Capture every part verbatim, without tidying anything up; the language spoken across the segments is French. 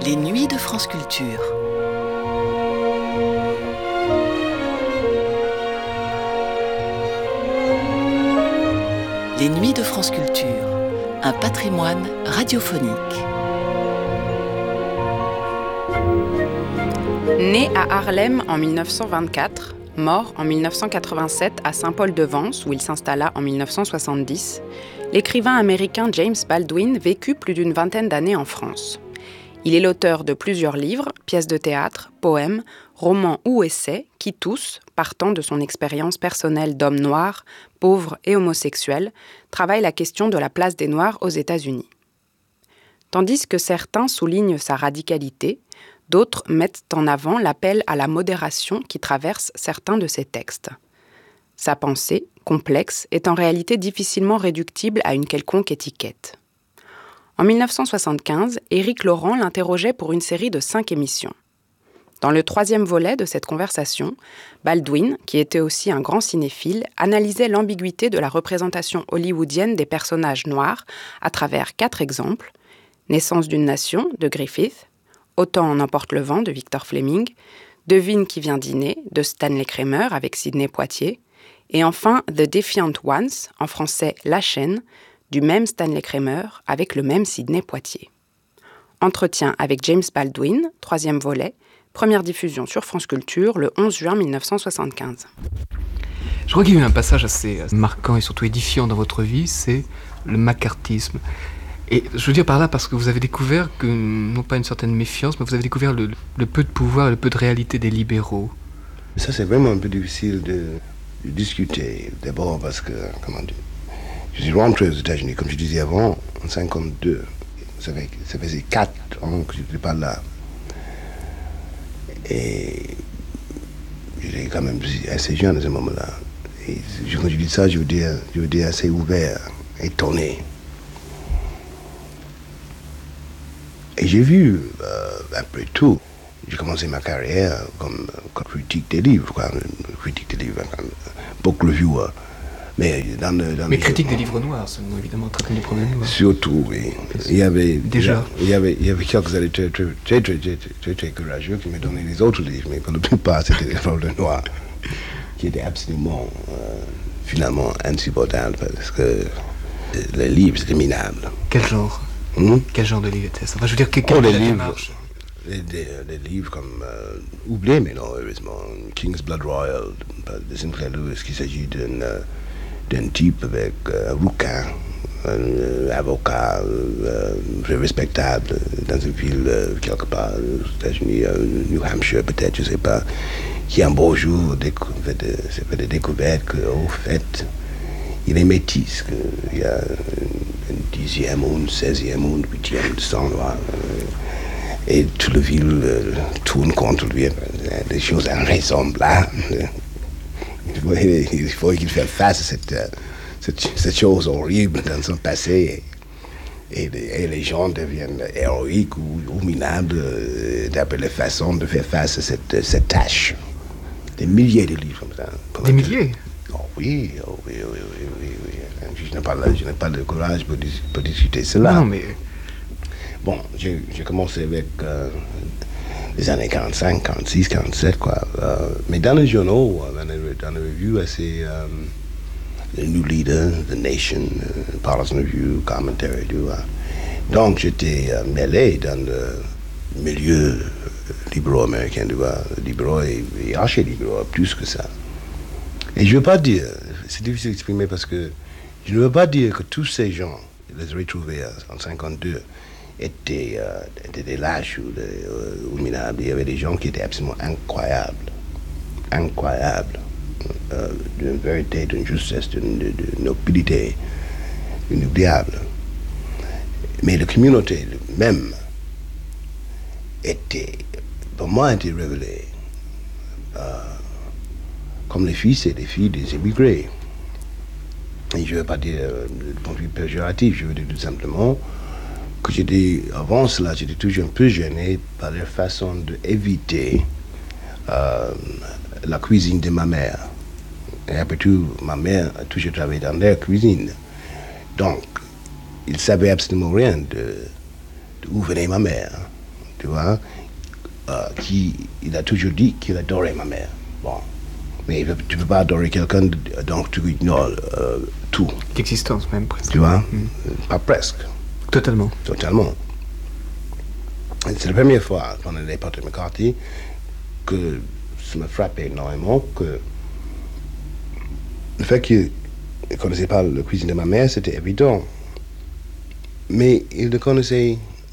Les nuits de France Culture. Les nuits de France Culture, un patrimoine radiophonique. Né à Haarlem en mille neuf cent vingt-quatre, mort en mille neuf cent quatre-vingt-sept à Saint-Paul-de-Vence, où il s'installa en mille neuf cent soixante-dix, l'écrivain américain James Baldwin vécut plus d'une vingtaine d'années en France. Il est l'auteur de plusieurs livres, pièces de théâtre, poèmes, romans ou essais, qui tous, partant de son expérience personnelle d'homme noir, pauvre et homosexuel, travaillent la question de la place des Noirs aux États-Unis. Tandis que certains soulignent sa radicalité, d'autres mettent en avant l'appel à la modération qui traverse certains de ses textes. Sa pensée, complexe, est en réalité difficilement réductible à une quelconque étiquette. En mille neuf cent soixante-quinze, Éric Laurent l'interrogeait pour une série de cinq émissions. Dans le troisième volet de cette conversation, Baldwin, qui était aussi un grand cinéphile, analysait l'ambiguïté de la représentation hollywoodienne des personnages noirs à travers quatre exemples: Naissance d'une nation de Griffith, Autant en emporte le vent de Victor Fleming, Devine qui vient dîner de Stanley Kramer avec Sidney Poitier, et enfin The Defiant Ones, en français La Chaîne, du même Stanley Kramer avec le même Sidney Poitier. Entretien avec James Baldwin, troisième volet, première diffusion sur France Culture le onze juin mille neuf cent soixante-quinze. Je crois qu'il y a eu un passage assez marquant et surtout édifiant dans votre vie, c'est le macartisme. Et je veux dire par là parce que vous avez découvert que, non pas une certaine méfiance, mais vous avez découvert le, le peu de pouvoir et le peu de réalité des libéraux. Ça, c'est vraiment un peu difficile de, de discuter. D'abord parce que, comment dire, je suis rentré aux États-Unis, comme je disais avant, en cinquante-deux. Ça, fait, ça faisait quatre ans que je n'étais pas là. Et j'étais quand même assez jeune à ce moment-là. Et quand je dis ça, je veux dire, je veux dire assez ouvert, étonné. Et j'ai vu, euh, après tout, j'ai commencé ma carrière comme, comme critique des livres, quoi, critique des livres, comme book reviewer. Mais, dans le, dans Mais les... critique des livres noirs, ça nous évidemment traiter des problèmes noirs. Surtout, oui. Il y avait déjà. Il y avait, il y avait quelques années très, très, très, très, très, très, très courageux qui me donnaient les autres livres, mais pour la plupart, c'était des problèmes noirs, qui étaient absolument, euh, finalement, insupportables, parce que les livres, c'était minable. Quel genre hmm? Quel genre de livre était ça? Enfin, je veux dire, quelle oh, les la livres, démarche les, des, des livres comme euh, oubliés, mais non, heureusement, King's Blood Royal de Sinclair Lewis, qu'il s'agit d'un euh, d'un type avec euh, un rouquin, un euh, avocat euh, très respectable dans une ville euh, quelque part aux États-Unis, euh, New Hampshire peut-être, je ne sais pas, qui un beau jour décou- fait, de, fait des découvertes qu'au fait, il est métis, qu'il y a une dixième ou une seizième ou une huitième de sang noir. Euh, et toute la ville euh, tourne contre lui, des choses invraisemblables. Il faut qu'il fasse face à cette, cette, cette chose horrible dans son passé. Et, et, et les gens deviennent héroïques ou, ou minables euh, d'après la façon de faire face à cette, cette tâche. Des milliers de livres comme ça. Des milliers? Oh oui, oh oui, oui, oui, oui, oui. Je n'ai pas, je n'ai pas le courage pour, pour discuter cela. Non, mais... Bon, j'ai, j'ai commencé avec... Euh, les années quarante-cinq, quarante-six, quarante-sept, quoi. Euh, mais dans les journaux, dans les, dans les revues assez... Euh, The New Leader, The Nation, uh, Partisan Review, Commentary, tu vois. Donc j'étais euh, mêlé dans le milieu euh, libéraux-américain, tu vois. Libéraux et, et archi-libéraux, plus que ça. Et je ne veux pas dire, c'est difficile d'exprimer parce que je ne veux pas dire que tous ces gens, je les ai retrouvés en cinquante-deux, étaient, euh, étaient des lâches ou, des, euh, ou minables. Il y avait des gens qui étaient absolument incroyables. Incroyables. Euh, d'une vérité, d'une justesse, d'une, d'une nobilité inoubliable. Mais la communauté même était, pour moi, était révélée euh, comme les fils et les filles des immigrés. Et je ne veux pas dire euh, du point de vue péjoratif, je veux dire tout simplement que j'étais, avant cela, j'étais toujours un peu gêné par leur façon d'éviter euh, la cuisine de ma mère. Et après tout, ma mère a toujours travaillé dans leur cuisine. Donc, ils ne savaient absolument rien de, d'où venait ma mère. tu vois, euh, qui, il a toujours dit qu'il adorait ma mère. Bon, mais tu ne peux pas adorer quelqu'un, donc tu ignores euh, tout. L'existence même, presque. Tu vois, mm. Pas presque. Totalement. Totalement. Et c'est la première fois, pendant l'époque de McCarthy, que ça m'a frappé énormément que le fait qu'il ne connaissait pas la cuisine de ma mère, c'était évident. Mais il ne connaissait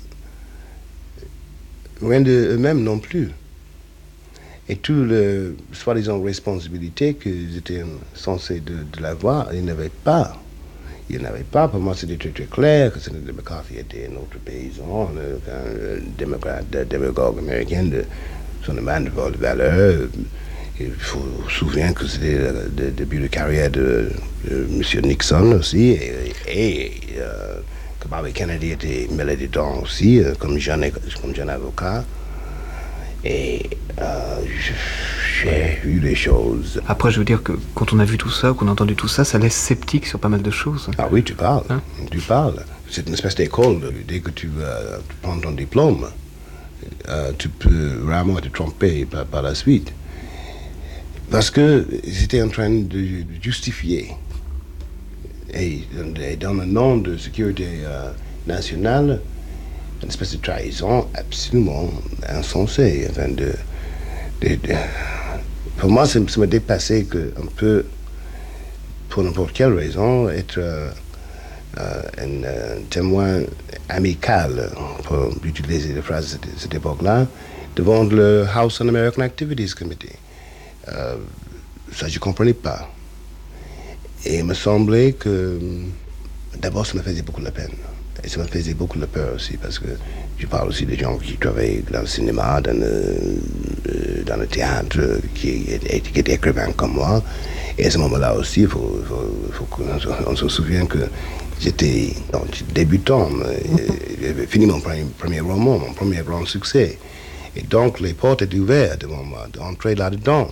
rien d'eux-mêmes non plus. Et toute la soi-disant responsabilité qu'ils étaient censés de, de l'avoir, ils n'avaient pas. Ils n'avaient pas. Pour moi, c'était très, très clair que c'était McCarthy était un autre paysan, un démocrate, démagogue américain, de son man de valeur. Il faut se souvenir que c'était le début de carrière de, de M. Nixon aussi, et, et euh, que Bobby Kennedy était mêlé dedans aussi, euh, comme, jeune, comme jeune avocat. Et euh, j'ai vu des choses. Après, je veux dire que quand on a vu tout ça, qu'on a entendu tout ça, ça laisse sceptique sur pas mal de choses. Ah oui, tu parles. Hein? Tu parles. C'est une espèce d'école. Dès que tu, euh, tu prends ton diplôme, euh, tu peux vraiment te tromper par, par la suite. Parce que j'étais en train de, de justifier. Et, et dans le nom de sécurité euh, nationale, une espèce de trahison absolument insensée. Enfin de, de, de, pour moi, ça, ça m'a dépassé qu'un peu, pour n'importe quelle raison, être euh, euh, un, un témoin amical, pour utiliser les phrases de cette, cette époque-là, devant le House Un-American Activities Committee. Euh, ça, je ne comprenais pas. Et il me semblait que, d'abord, ça me faisait beaucoup de la peine. Et ça me faisait beaucoup de peur aussi, parce que je parle aussi des gens qui travaillent dans le cinéma, dans le, dans le théâtre, qui étaient écrivains comme moi. Et à ce moment-là aussi, il faut, faut, faut qu'on se souvienne que j'étais débutant. J'avais fini mon premier, premier roman, mon premier grand succès. Et donc, les portes étaient ouvertes devant moi, d'entrer là-dedans.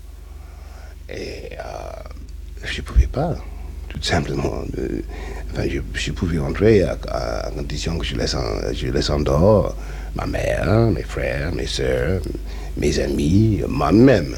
Et euh, je ne pouvais pas, tout simplement. De, enfin, je, je pouvais entrer à, à, à condition que je laisse, en, je laisse en dehors ma mère, mes frères, mes soeurs, mes amis, moi-même.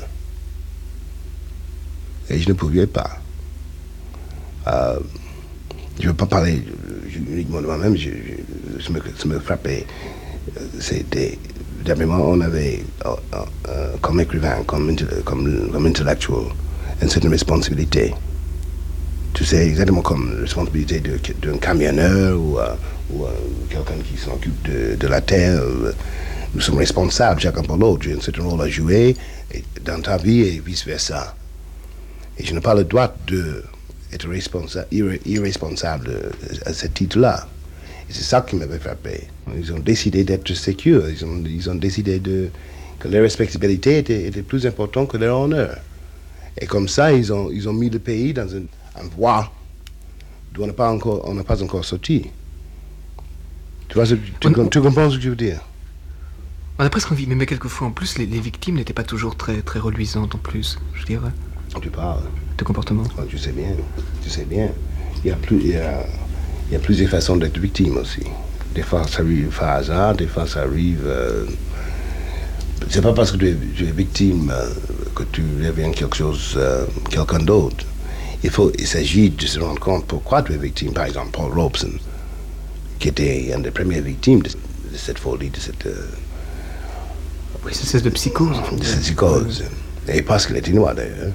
Et je ne pouvais pas. Euh, je ne veux pas parler uniquement de moi-même, je, je, ça, me, ça me frappait. C'était... D'abord, on avait, euh, euh, comme écrivain, comme, comme, comme intellectuel, une certaine responsabilité. Tu sais, exactement comme la responsabilité d'un camionneur ou, euh, ou euh, quelqu'un qui s'occupe de, de la terre. Euh, nous sommes responsables, chacun pour l'autre. J'ai un certain rôle à jouer et, dans ta vie et vice-versa. Et je n'ai pas le droit d'être responsa- irre- irresponsable à ce titre-là. Et c'est ça qui m'avait frappé. Ils ont décidé d'être sécures. Ils ont, ils ont décidé de, que leur respectabilité était, était plus importante que leur honneur. Et comme ça, ils ont, ils ont mis le pays dans une, un voie d'où on n'a pas encore, on n'a pas encore sorti. Tu vois, tu, tu, on, tu comprends ce que je veux dire? On a presque envie, mais, mais quelquefois en plus, les, les victimes n'étaient pas toujours très, très reluisantes en plus, je dirais. Tu parles. De comportement. Oh, tu sais bien, tu sais bien. Il y a plus... Il y a, Il y a plusieurs façons d'être victime aussi. Des fois, ça arrive par hasard, des fois, ça arrive... Euh, c'est pas parce que tu es, tu es victime euh, que tu deviens quelque chose, euh, quelqu'un d'autre. Il faut, il s'agit de se rendre compte pourquoi tu es victime. Par exemple, Paul Robeson, qui était une des premières victimes de, de cette folie, de cette... Euh, oui, c'est de psychose. De cette psychose. Et parce qu'il était noir, d'ailleurs.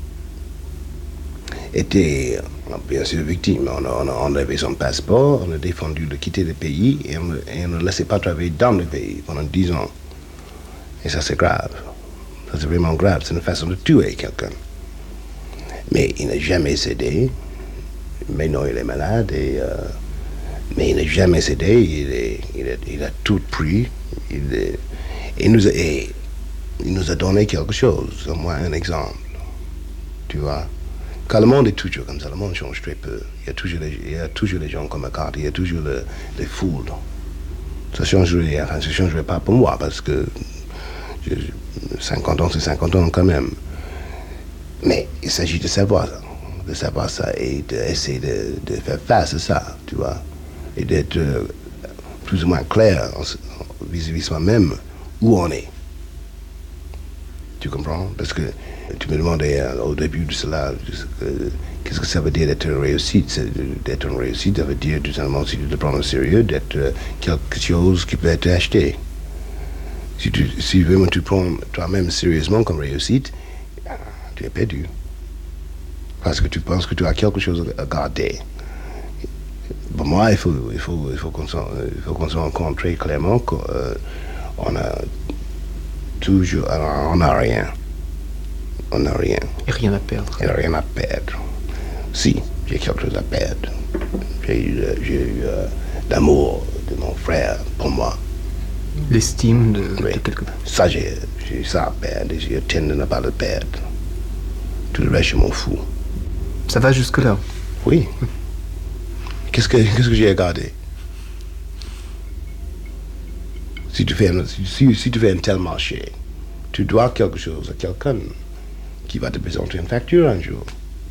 Était... Bien sûr, victime. On a, on, a, on avait son passeport, on a défendu de quitter le pays et on, et on ne laissait pas travailler dans le pays pendant dix ans. Et ça, c'est grave. Ça, c'est vraiment grave. C'est une façon de tuer quelqu'un. Mais il n'a jamais cédé. Maintenant, il est malade. Et, euh, mais il n'a jamais cédé. Il, est, il, a, il a tout pris. Il, est, il, nous a, et, il nous a donné quelque chose, au moins un exemple. Tu vois? Quand le monde est toujours comme ça, le monde change très peu. Il y a toujours les, il y a toujours les gens comme McCarthy, il y a toujours le, les foules. Ça changerait, enfin, ça changerait pas pour moi, parce que je, cinquante ans, c'est cinquante ans quand même. Mais il s'agit de savoir ça, de savoir ça et d'essayer de, de faire face à ça, tu vois, et d'être euh, plus ou moins clair vis-à-vis soi-même où on est. Tu comprends? Parce que tu me demandais euh, au début de cela, euh, qu'est-ce que ça veut dire d'être une réussite? C'est, d'être une réussite, ça veut dire tout simplement, si tu te prends au sérieux, d'être euh, quelque chose qui peut être acheté. Si, tu, si vraiment tu prends toi-même sérieusement comme réussite, tu es perdu. Parce que tu penses que tu as quelque chose à garder. Pour moi, il faut, il faut, il faut qu'on s'en, il faut qu'on se rende compte très clairement qu'on euh, a toujours, on n'a rien. On n'a rien. Et rien à perdre. Il n'y a rien à perdre. Si, j'ai quelque chose à perdre. J'ai eu, j'ai eu euh, l'amour de mon frère pour moi. L'estime de, Oui. de quelque part. Ça, j'ai, j'ai ça à perdre et j'ai tendance à ne pas le perdre. Tout le reste, je m'en fous. Ça va jusque-là. Oui. Qu'est-ce que, qu'est-ce que j'ai à garder? Si tu, fais un, si, si tu fais un tel marché, tu dois quelque chose à quelqu'un qui va te présenter une facture un jour.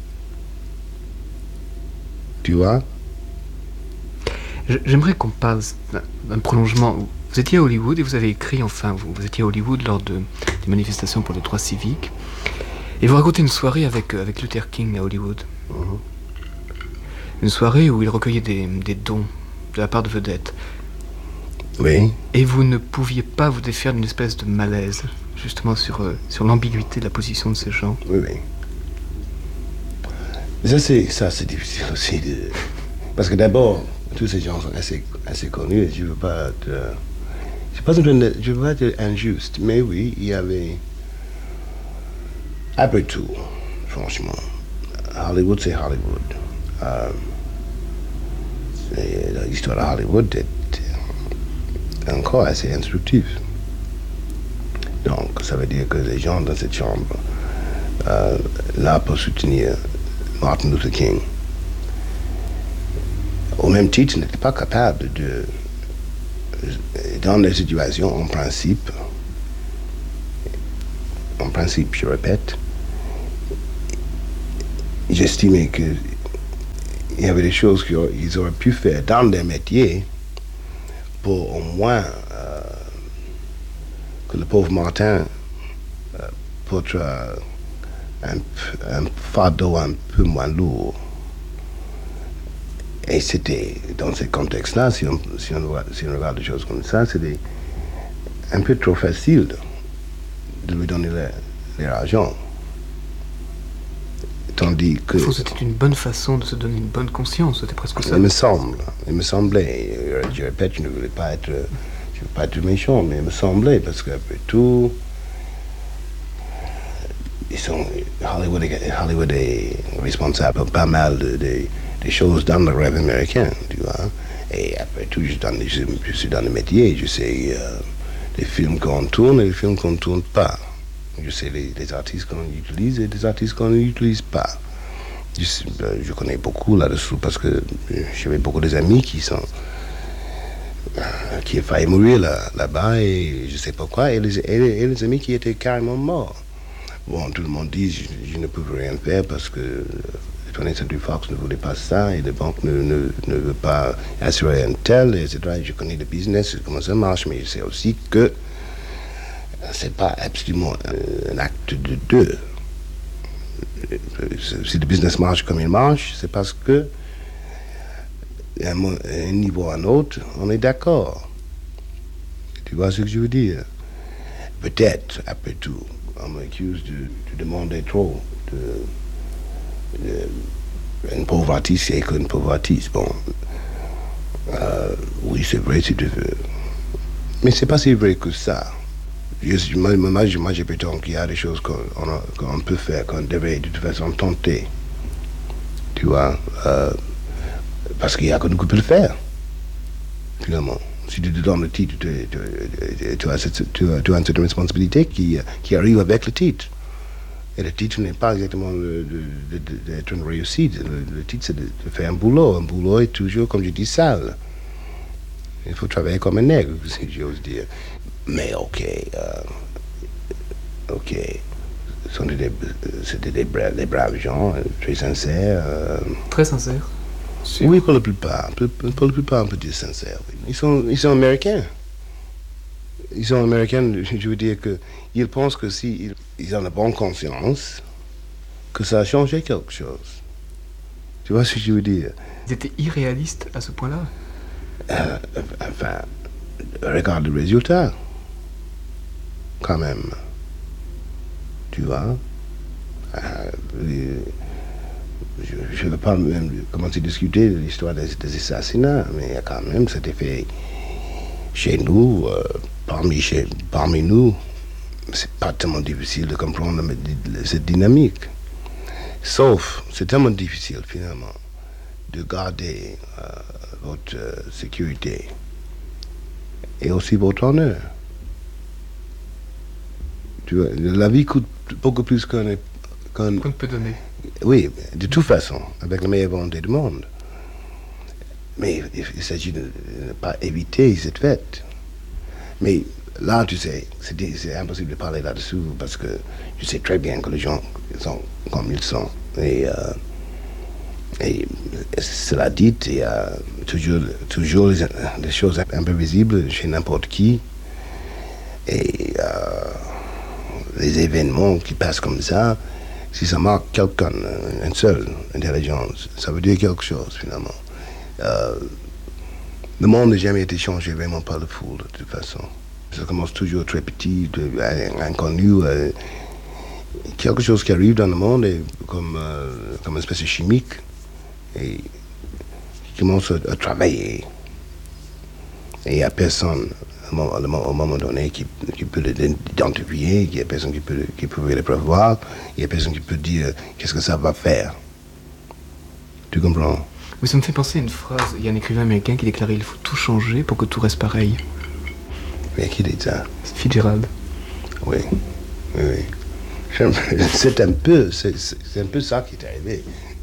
Tu vois? J'aimerais qu'on parle d'un prolongement. Vous étiez à Hollywood et vous avez écrit, enfin, vous, vous étiez à Hollywood lors de, des manifestations pour les droits civiques. Et vous racontez une soirée avec, avec Luther King à Hollywood. Mm-hmm. Une soirée où il recueillait des, des dons de la part de vedettes. Oui. Et vous ne pouviez pas vous défaire d'une espèce de malaise, justement sur, euh, sur l'ambiguïté de la position de ces gens. Oui, oui. Ça, c'est, ça, c'est difficile aussi de... Parce que d'abord, tous ces gens sont assez, assez connus et je ne veux pas être... Euh... Je ne veux, veux pas être injuste, mais oui, il y avait... Après tout, franchement, Hollywood, c'est Hollywood. Euh, et l'histoire de Hollywood est encore assez instructive. Donc, ça veut dire que les gens dans cette chambre, euh, là pour soutenir Martin Luther King, au même titre, n'étaient pas capables de, dans des situations, en principe, en principe, je répète, j'estimais qu'il y avait des choses qu'ils auraient pu faire dans des métiers pour au moins euh, que le pauvre Martin euh, porte euh, un, un fardeau un peu moins lourd. Et c'était, dans ce contexte-là, si on, si, on, si on regarde des choses comme ça, c'était un peu trop facile de, de lui donner l'argent. Tandis que... Au fond, c'était une bonne façon de se donner une bonne conscience, c'était presque ça. Il me semble, il me semblait, je répète, je ne voulais pas être, je ne veux pas être méchant, mais il me semblait, parce qu'après tout, ils sont, Hollywood, Hollywood est responsable de pas mal de, de, de choses dans le rêve américain, tu vois. Et après tout, je, dans, je, je suis dans le métier, je sais euh, les films qu'on tourne et les films qu'on ne tourne pas. Je sais les, les artistes qu'on utilise et les artistes qu'on n'utilise pas. Je, je connais beaucoup là-dessous parce que j'avais beaucoup d'amis qui sont euh, qui ont failli mourir là, là-bas et je sais pas quoi, et les, et, les, et les amis qui étaient carrément morts. Bon, tout le monde dit je, je ne pouvais rien faire parce que euh, twentieth Century Fox ne voulait pas ça et les banques ne, ne, ne veulent pas assurer un tel, et cetera. Je connais le business, comment ça marche, mais je sais aussi que c'est pas absolument un, un acte de deux. Si le business marche comme il marche, c'est parce que à un, un niveau à un autre, on est d'accord. Tu vois ce que je veux dire? Peut-être, après tout, on m'accuse de, de demander trop. De, de, un pauvre artiste, c'est qu'un pauvre artiste. Bon, euh, oui, c'est vrai si tu veux. Mais c'est pas si vrai que ça. Je, moi, moi, moi, je prétends qu'il y a des choses qu'on, qu'on peut faire, qu'on devrait de toute façon tenter. Tu vois, euh, parce qu'il y a que nous qui peut le faire, finalement. Si tu te donnes le titre, tu, tu, tu, as, cette, tu, as, tu as une certaine responsabilité qui, qui arrive avec le titre. Et le titre n'est pas exactement d'être une réussite. Le, le titre, c'est de, de faire un boulot. Un boulot est toujours, comme je dis, sale. Il faut travailler comme un nègre, si j'ose dire. Mais ok, euh, ok, c'était des, c'était des, bra- des braves gens, très sincères. Euh, Très sincères. oui, pour la plupart, pour, pour la plupart, on peut dire sincères. Oui. Ils sont, ils sont américains. ils sont américains, je veux dire qu'ils pensent que s'ils ils ont la bonne conscience, que ça a changé quelque chose. Tu vois ce que je veux dire? Ils étaient irréalistes à ce point-là? euh, Enfin, regarde le résultat, quand même. Tu vois? euh, Je ne veux pas même commencer à discuter de l'histoire des, des assassinats, mais quand même, c'était fait chez nous, euh, parmi, chez, parmi nous. C'est pas tellement difficile de comprendre cette dynamique. Sauf, c'est tellement difficile, finalement, de garder euh, votre euh, sécurité et aussi votre honneur. Tu vois, la vie coûte beaucoup plus qu'on qu'on Qu'on ne peut donner. Oui, de toute façon, avec la meilleure volonté du monde. Mais il, il s'agit de ne pas éviter cette fête. Mais là, tu sais, c'est, c'est impossible de parler là-dessus parce que je sais très bien que les gens sont comme ils sont. Et, euh, et cela dit, il y a toujours, toujours des, des choses imprévisibles chez n'importe qui. Et euh, les événements qui passent comme ça, si ça marque quelqu'un, une seule intelligence, ça veut dire quelque chose finalement. Euh, le monde n'a jamais été changé vraiment par le foule de toute façon. Ça commence toujours très petit, de, inconnu. Euh, quelque chose qui arrive dans le monde est comme, euh, comme une espèce de chimique et qui commence à, à travailler. Et il n'y a personne au moment donné qui, qui peut l'identifier, il n'y a personne qui peut, qui peut le prévoir, il n'y a personne qui peut dire qu'est-ce que ça va faire. Tu comprends? Oui, ça me fait penser à une phrase. Il y a un écrivain américain qui déclarait il faut tout changer pour que tout reste pareil. Mais qui dit ça? Fitzgerald. Oui, oui, oui. C'est un peu, c'est, c'est un peu ça qui est arrivé.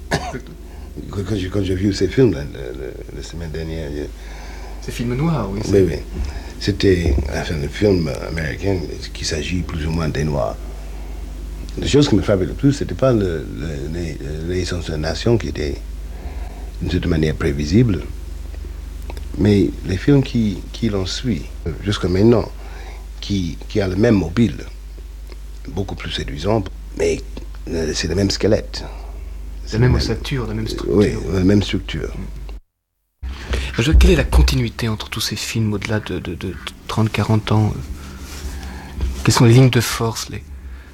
Quand j'ai, quand j'ai vu ces films la, la, la semaine dernière. Je... Ces films noirs, oui. Oui, oui. C'était enfin, un film américain qui s'agit plus ou moins des Noirs. La chose qui me frappait le plus, c'était pas le, le, les, les naissances de nation qui étaient d'une certaine manière prévisibles, mais les films qui, qui l'ont suivi jusqu'à maintenant, qui, qui a le même mobile, beaucoup plus séduisant, mais c'est le même squelette. La même ossature, la même structure. Oui, la même structure. Je, quelle est la continuité entre tous ces films au-delà de, de, de trente à quarante ans? Quelles sont les lignes de force les...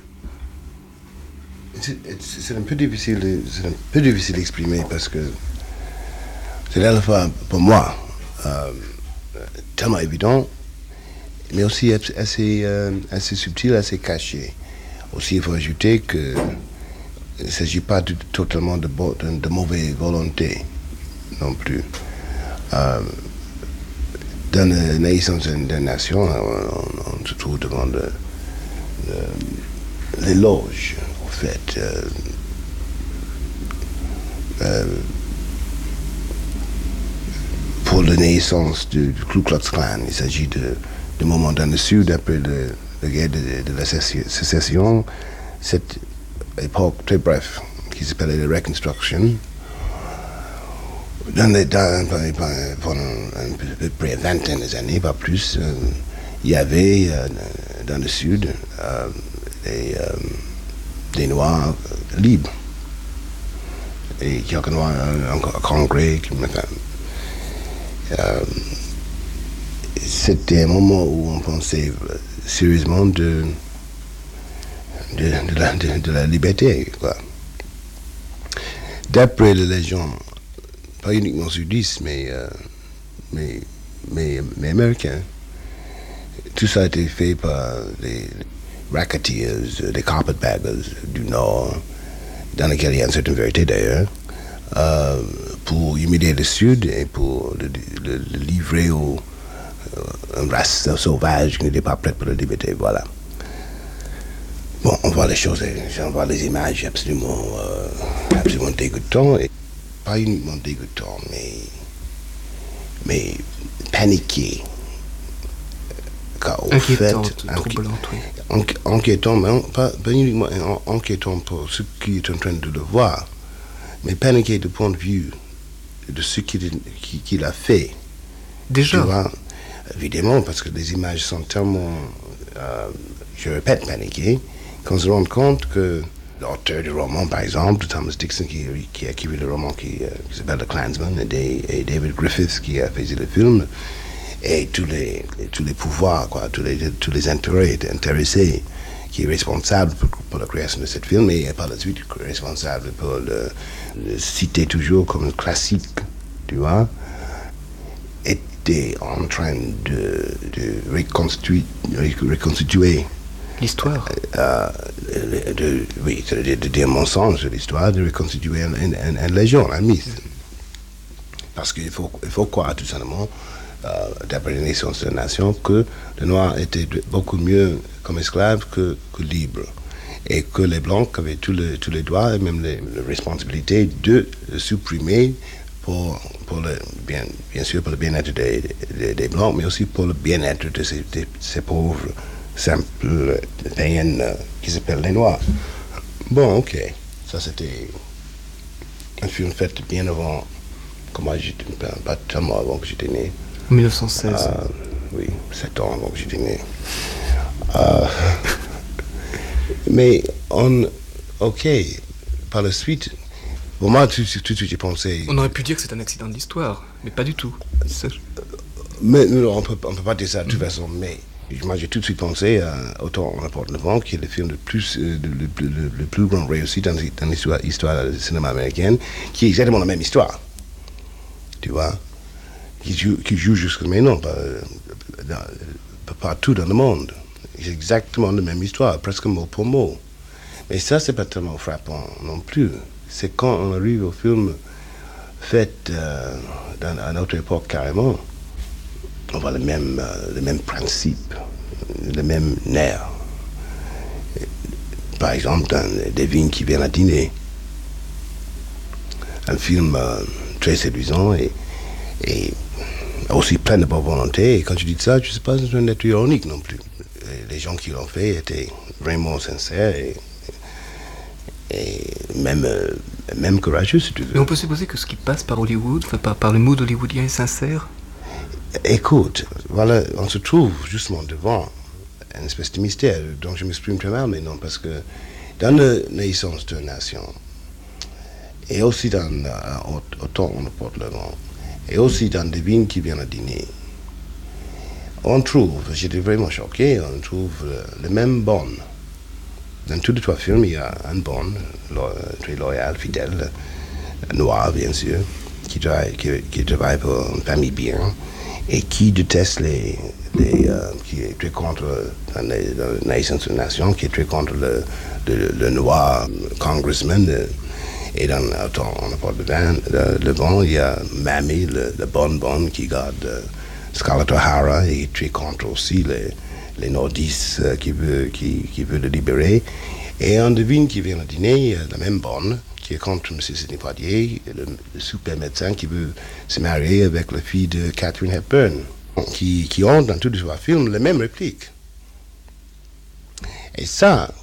c'est, c'est un peu difficile, c'est un peu difficile d'exprimer parce que c'est à la fois pour moi euh, tellement évident, mais aussi assez, euh, assez subtil, assez caché. Aussi, il faut ajouter que il ne s'agit pas de, totalement de, de, de mauvaise volonté non plus. Euh, dans la naissance d'une nation, on, on se trouve devant de, de, l'éloge, en fait. Euh, euh, pour la naissance du, du Ku Klux Klan, il s'agit de, de moments dans le Sud, après le, la guerre de, de la sécession, cette époque très brève qui s'appelait la Reconstruction. Dans les, dans, pendant à peu près vingtaine d'années, pas plus, euh, il y avait euh, dans le Sud euh, des, euh, des Noirs libres. Et quelques Noirs en Congrès. Enfin, euh, c'était un moment où on pensait sérieusement de, de, de, la, de, de la liberté, quoi. D'après les légendes, pas uniquement sudistes, mais, euh, mais, mais, mais américains. Tout ça a été fait par les racketeers, les carpetbaggers du Nord, dans lesquels il y a une certaine vérité d'ailleurs, euh, pour humilier le Sud et pour le, le, le livrer au euh, une race sauvage qui n'était pas prête pour la liberté, voilà. Bon, on voit les choses, on voit les images absolument, euh, absolument dégoûtantes. Et pas uniquement dégoûtant, mais, mais paniqué. Car au inquiétant, fait, troublant, oui. Enqu- inquiétant, mais en, pas, pas uniquement en, inquiétant pour ceux qui est en train de le voir, mais paniqué du point de vue de ce qu'il, qu'il a fait. Déjà. Tu vois, évidemment, parce que les images sont tellement, euh, je répète, paniquées, qu'on se rend compte que l'auteur du roman, par exemple, Thomas Dixon, qui, qui a écrit le roman qui, euh, qui s'appelle The Clansman, et, et David Griffith, qui a fait le film, et tous les, tous les pouvoirs, quoi, tous les, tous les intérêts intéressés, qui est responsable pour, pour la création de ce film, et par la suite responsable pour le, le citer toujours comme un classique, tu vois, était en train de, de reconstituer, reconstituer l'histoire. Euh, de, de, oui, de, de, de dire mensonge de l'histoire, de reconstituer une, une, une, une légende, un mythe. Parce qu'il faut, il faut croire tout simplement, euh, d'après les naissances de la nation, que le noir était beaucoup mieux comme esclave que, que libre. Et que les blancs avaient tous les, tous les droits et même les, les responsabilités de supprimer pour, pour le bien, bien sûr pour le bien-être des, des, des blancs, mais aussi pour le bien-être de ces, de ces pauvres simples païennes euh, qui s'appellent les noirs. Bon, ok. Ça, c'était un film fait bien avant, comment j'étais, pas tellement avant que j'étais né. En mille neuf cent seize. Euh, oui, sept ans avant que j'étais né. Euh, mais on, ok, par la suite, pour moi, tout, tout de suite, j'ai pensé... On aurait pu dire que c'est un accident de l'histoire, mais pas du tout. Ça... Mais non, on peut, on peut pas dire ça de toute mmh. façon, mais moi, j'ai tout de suite pensé à Autant on apporte le vent, qui est le film le plus, euh, le, le, le, le plus grand réussite dans, dans l'histoire histoire du cinéma américain, qui est exactement la même histoire, tu vois, qui joue, qui joue jusqu'à maintenant, pas, pas, partout dans le monde. C'est exactement la même histoire, presque mot pour mot. Mais ça, c'est pas tellement frappant non plus. C'est quand on arrive au film fait euh, dans, à notre époque carrément, on voit le même, euh, le même principe, le même nerf. Par exemple, dans Devine qui vient à dîner, un film euh, très séduisant et, et aussi plein de bonne volonté. Et quand tu dis ça, tu ne sais pas si c'est une nature ironique non plus. Les gens qui l'ont fait étaient vraiment sincères et, et même, euh, même courageux, si tu veux. Mais on peut supposer que ce qui passe par Hollywood, enfin, par, par le mood hollywoodien est sincère. Écoute, voilà, on se trouve justement devant une espèce de mystère dont je m'exprime très mal maintenant, parce que dans la naissance d'une nation, et aussi dans euh, Autant on apporte le vent, et aussi dans Devine qui vient à dîner, on trouve, j'étais vraiment choqué, on trouve le, le même Bon. Dans tous les trois films, il y a un Bon, lo, très loyal, fidèle, noir bien sûr, qui travaille, qui, qui travaille pour une famille bien, et qui déteste les, les euh, qui est très contre dans les, dans la naissance de la nation, qui est très contre le, le, le noir congressman. Le, et dans Autant on apporte le vent, le, le vent, il y a Mamie, le, le bon bon qui garde euh, Scarlett O'Hara, et très contre aussi les, les nordistes euh, qui veut qui, qui veut le libérer. Et on devine qui vient au dîner, la même bonne, qui est contre M. Sidney Poitier, le, le super médecin qui veut se marier avec la fille de Katharine Hepburn, qui, qui ont dans tous les trois films les mêmes répliques. Et ça,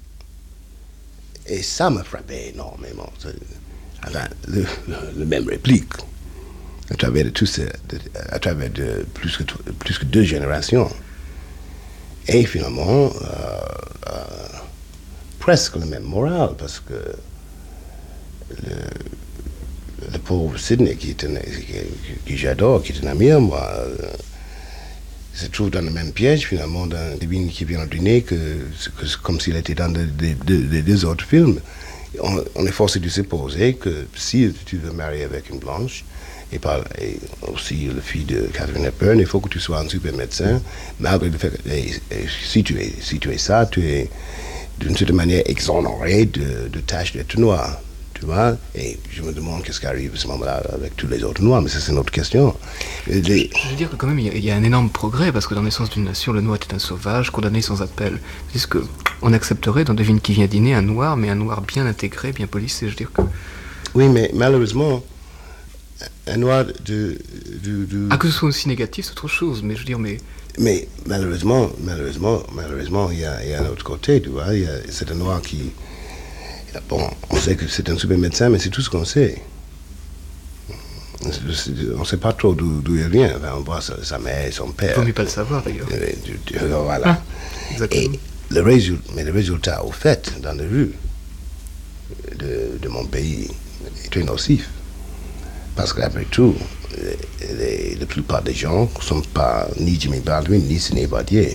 et ça m'a frappé énormément. Enfin, le, le, le même réplique, à travers de tous ces, de, à travers de plus que, plus que deux générations. Et finalement, euh, euh, presque le même moral, parce que le, le pauvre Sidney, qui, est un, qui, qui j'adore, qui est un ami à moi, euh, se trouve dans le même piège, finalement, dans Devine qui vient au dîner, que, que, comme s'il était dans les de, de, de, deux autres films. On, on est forcé de supposer que si tu veux marier avec une blanche, et, par, et aussi la fille de Katharine Hepburn, il faut que tu sois un super médecin, malgré le fait que et, et, si, tu es, si tu es ça, tu es d'une certaine manière exonéré de, de tâches d'être noir. Tu vois, et je me demande qu'est-ce qui arrive à ce moment-là avec tous les autres noirs, mais ça c'est une autre question. Les... Je veux dire que quand même il y, y a un énorme progrès, parce que dans Naissance d'une nation, le noir était un sauvage, condamné sans appel. C'est ce que on accepterait dans Devine qui vient dîner un noir, mais un noir bien intégré, bien policé, je veux dire que... Oui, mais malheureusement, un noir de... de, de... Ah, que ce soit aussi négatif, c'est autre chose, mais je veux dire, mais... Mais malheureusement, malheureusement, malheureusement, il y a, il y a un autre côté, tu vois, il y a, c'est un noir qui... Bon, on sait que c'est un super médecin, mais c'est tout ce qu'on sait. On ne sait pas trop d'où, d'où il vient. Enfin, on voit sa, sa mère et son père. Il ne faut mieux pas le savoir d'ailleurs. Et, du- du- voilà. Ah, exactement. Et le résultat, mais le résultat, au fait, dans les rues de, de mon pays, est très nocif. Parce qu'après tout, les, les- la plupart des gens ne sont pas ni Jimmy Baldwin, ni Sidney Poitier.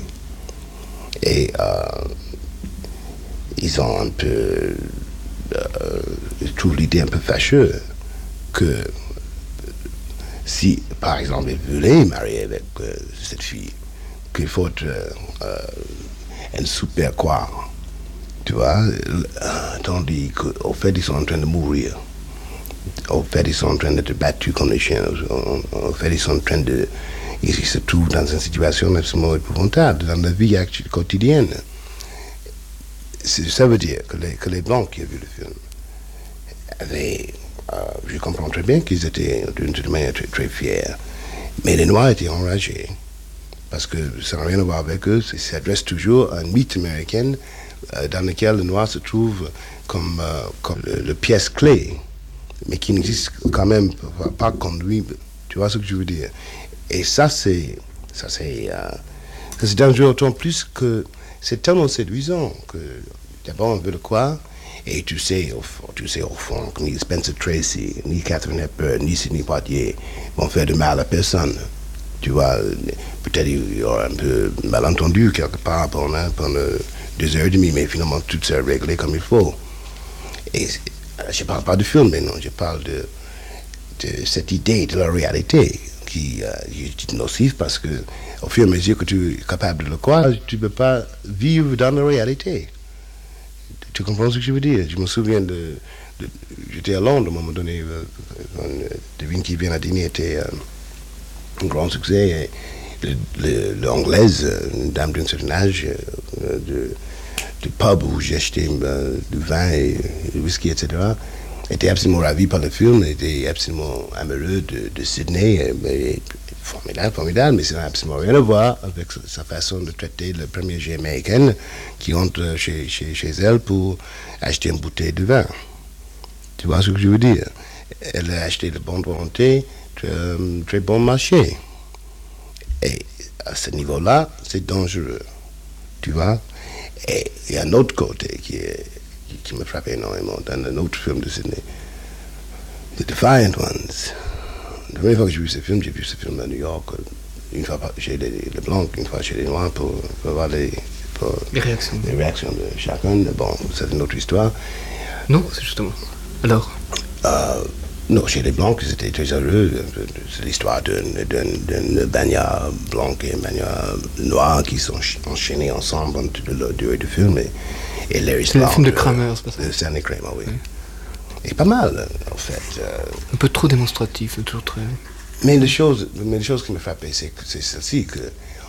Et euh, ils ont un peu euh, trouve l'idée un peu fâcheuse que si, par exemple, ils voulaient marier avec euh, cette fille, qu'il faut être euh, euh, un super quoi, tu vois, euh, tandis qu'au fait, ils sont en train de mourir. Au fait, ils sont en train d'être battus comme les chiens. Au fait, ils sont en train de... Ils se trouvent dans une situation absolument épouvantable dans la vie actuelle, quotidienne. C'est- Ça veut dire que les, que les Blancs qui ont vu le film avaient... euh, je comprends très bien qu'ils étaient d'une certaine manière très, très fiers. Mais les Noirs étaient enragés. Parce que ça n'a rien à voir avec eux. Ça s'adresse toujours à un mythe américain euh, dans lequel le Noir se trouve comme, euh, comme le, le pièce clé, mais qui n'existe quand même pas, pas comme lui. Tu vois ce que je veux dire? Et ça, c'est ça c'est euh, ça, c'est dangereux d'autant plus que c'est tellement séduisant que d'abord on veut le croire. Et tu sais, au fond, tu sais au fond que ni Spencer Tracy, ni Catherine Hepburn, ni Sidney Poitier vont faire de mal à personne. Tu vois, peut-être il y aura un peu malentendu quelque part pendant, pendant deux heures et demie, mais finalement tout s'est réglé comme il faut. Et je ne parle pas du film, mais non, je parle de, de cette idée de la réalité qui euh, est nocive parce que au fur et à mesure que tu es capable de le croire, tu ne peux pas vivre dans la réalité. Tu comprends ce que je veux dire? Je me souviens de... de j'étais à Londres à un moment donné, euh, euh, Devine qui vient à dîner était euh, un grand succès. Et l'anglaise, une dame d'un certain âge, euh, de, du pub où j'ai acheté euh, du vin et du whisky, et cetera, était absolument ravi par le film, était absolument amoureux de, de Sydney, et, et, formidable, formidable, mais ça n'a absolument rien à voir avec sa façon de traiter le premier jet américain qui entre chez, chez, chez elle pour acheter une bouteille de vin. Tu vois ce que je veux dire? Elle a acheté de bonne volonté, très, très bon marché. Et à ce niveau-là, c'est dangereux. Tu vois? Et il y a un autre côté qui, est, qui, qui me frappe énormément dans un autre film de Sydney, The Defiant Ones. La première fois que j'ai vu ce film, j'ai vu ce film à New York, une fois chez les, les Blancs, une fois chez les Noirs, pour, pour voir les, pour Les réactions. les réactions de chacun. Bon, c'est une autre histoire. Non, c'est justement. Alors Euh, non, chez les Blancs, ils étaient très heureux. C'est l'histoire d'un d'un bagnard blanc et un bagnard noir qui sont enchaînés ensemble pendant la durée du film. Et, et Larry c'est le film de Spark, Kramer, c'est pas ça? euh, C'est un Kramer, oui. Oui. Et pas mal, en fait. Euh, Un peu trop démonstratif, toujours très... mais les choses, mais les choses qui me frappaient, c'est que c'est celle-ci que,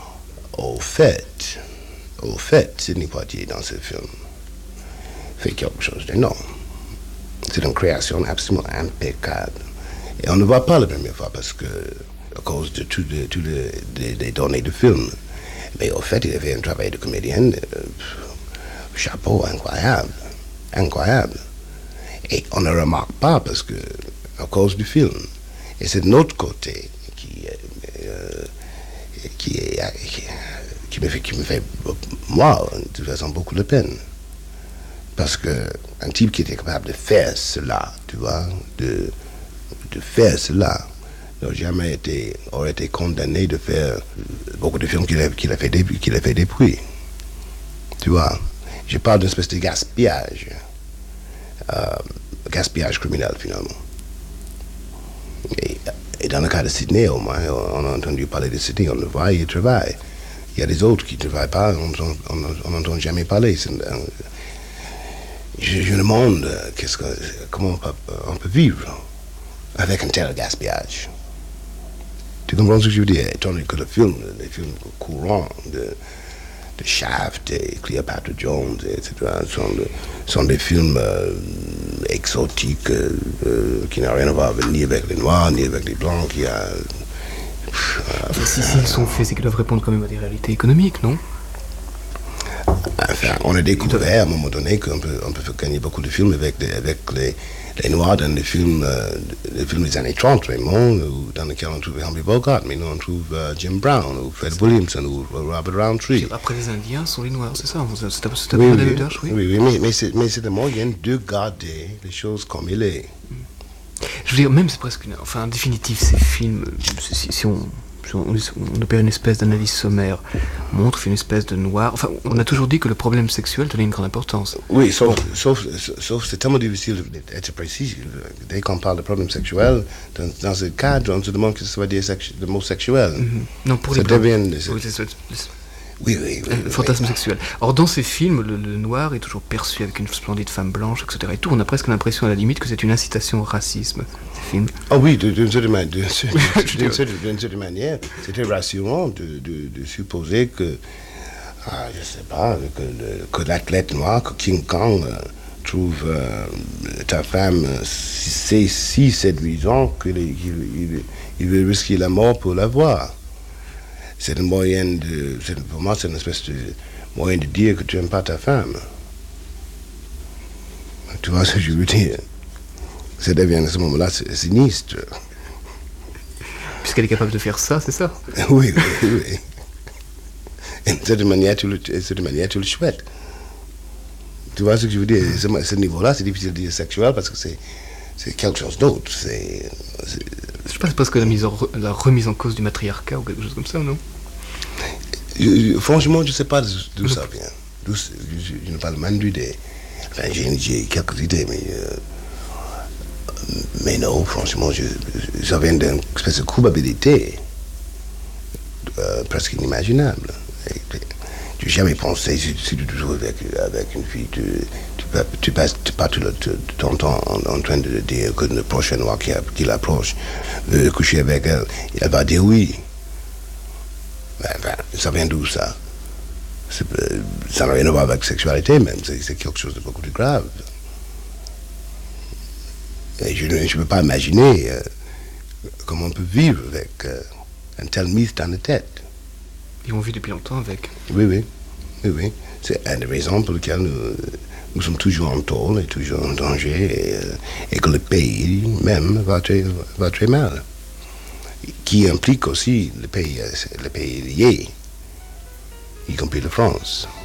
au fait, au fait, Sidney Poitier dans ce film fait quelque chose d'énorme. C'est une création absolument impeccable. Et on ne voit pas la première fois parce que, à cause de toutes les, toutes les, les, les données du film. Mais au fait, il a fait un travail de comédien, euh, chapeau, incroyable, incroyable. Et on ne remarque pas parce que, à cause du film. Et c'est de notre côté qui, euh, qui, est, qui, qui, me fait, qui me fait, moi, de toute façon, beaucoup de peine. Parce qu'un type qui était capable de faire cela, tu vois, de, de faire cela, n'a jamais été, aurait été condamné de faire beaucoup de films qu'il a, qu'il a, fait, qu'il a fait depuis. Tu vois, je parle d'une espèce de gaspillage, euh, gaspillage criminel finalement. Et, et dans le cas de Sydney, au moins, on a entendu parler de Sydney, on le voit, il travaille. Il y a des autres qui ne travaillent pas, on n'entend jamais parler. Je, je me demande qu'est-ce que, comment on peut, on peut vivre avec un tel gaspillage. Tu comprends ce que je veux dire? Étant donné que le film, les films courants de, de Shaft et Cleopatra Jones, et cetera, sont, de, sont des films euh, exotiques euh, euh, qui n'ont rien à voir ni avec les Noirs, ni avec les Blancs. Qui a, euh, enfin, si, si ils sont faits, c'est qu'ils doivent répondre quand même à des réalités économiques, non? Enfin, on a découvert à un moment donné qu'on peut, on peut faire gagner beaucoup de films avec, les, avec les, les Noirs dans les films, euh, les films des années trente, vraiment, ou dans lesquels on trouve Humphrey Bogart, mais nous on trouve euh, Jim Brown, ou Fred Williamson, ou Robert Roundtree. Après les Indiens sont les Noirs, c'est ça? C'est un, c'est un oui, peu oui, d'âge, oui. Oui, oui, mais, mais c'est, mais c'est le moyen de garder les choses comme il est. Je veux dire, même c'est presque une... Enfin, en définitive, ces films, si, si on... On, on opère une espèce d'analyse sommaire, montre, fait une espèce de noir. Enfin, on a toujours dit que le problème sexuel tenait une grande importance. Oui, sauf, bon. sauf, sauf c'est tellement difficile d'être précis. Dès qu'on parle de problème sexuel, dans, dans ce cadre, on se demande ce que ça veut dire sexu- le mot sexuel. Mm-hmm. Non, pour ça les devient... Oui, c'est, c'est, c'est... Oui, oui, oui. Le fantasme oui. sexuel. Or, dans ces films, le, le noir est toujours perçu avec une splendide femme blanche, et cetera. Et tout, on a presque l'impression, à la limite, que c'est une incitation au racisme, ces films. Ah oui, d'une certaine, ma- d'une certaine, d'une certaine, d'une certaine manière, c'était rassurant de, de, de supposer que, ah, je sais pas, que, le, que l'athlète noir, que King Kong euh, trouve euh, ta femme euh, si, si séduisant qu'il il, il, il veut risquer la mort pour la voir. C'est un moyen de, c'est, pour moi, c'est une espèce de moyen de dire que tu n'aimes pas ta femme. Tu vois ce que je veux dire? Ça devient à ce moment-là sinistre. Puisqu'elle est capable de faire ça, c'est ça? Oui, oui, oui. Et de cette manière, tu le, de cette manière, tu le souhaites. Tu vois ce que je veux dire? Ce, ce niveau-là, c'est difficile de dire sexuel parce que c'est, c'est quelque chose d'autre. C'est, c'est... Je sais pas, c'est parce que la, mise en, la remise en cause du matriarcat ou quelque chose comme ça, non? Je, je, franchement, je ne sais pas d'où ça vient. D'où, je, je, je ne parle même d'idées. Enfin, j'ai, j'ai quelques idées, mais, euh, mais non, franchement, je, ça vient d'une espèce de culpabilité euh, presque inimaginable. Je n'ai jamais pensé, si, si tu joues avec, avec une fille, tu, tu, tu passes pas tout le, ton temps en, en train de dire que le prochain noir qui, qui l'approche veut coucher avec elle, elle va dire oui. Ben, ben, ça vient d'où ça? C'est, ça n'a rien à voir avec la sexualité même, c'est, c'est quelque chose de beaucoup plus grave. Et je ne peux pas imaginer euh, comment on peut vivre avec euh, un tel mythe dans la tête. Et on vit depuis longtemps avec. Oui, oui, oui, oui. C'est une des raisons pour lesquelles nous, nous sommes toujours en tôle et toujours en danger et, euh, et que le pays même va très, va très mal. Qui implique aussi le pays, le pays lié, y compris la France.